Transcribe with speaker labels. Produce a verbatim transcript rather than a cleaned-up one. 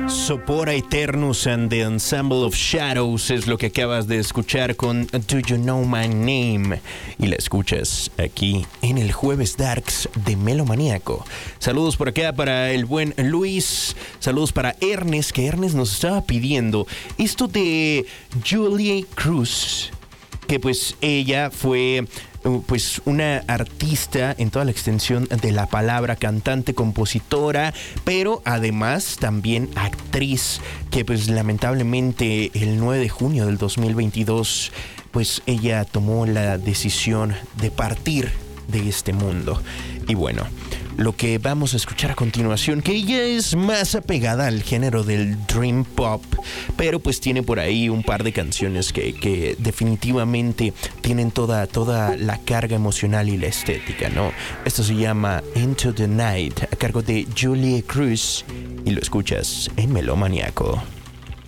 Speaker 1: Sopora Eternus and the Ensemble of Shadows es lo que acabas de escuchar con Do You Know My Name, y la escuchas aquí en el Jueves Darks de Melomaníaco. Saludos por acá para el buen Luis, saludos para Ernest, que Ernest nos estaba pidiendo esto de Julie Cruz, que pues ella fue pues una artista en toda la extensión de la palabra, cantante, compositora, pero además también actriz, que pues lamentablemente el nueve de junio del dos mil veintidós pues ella tomó la decisión de partir de este mundo. Y bueno, lo que vamos a escuchar a continuación, que ella es más apegada al género del dream pop, pero pues tiene por ahí un par de canciones que, que definitivamente tienen toda, toda la carga emocional y la estética, ¿no? Esto se llama Into the Night, a cargo de Julie Cruz, y lo escuchas en Melomaníaco.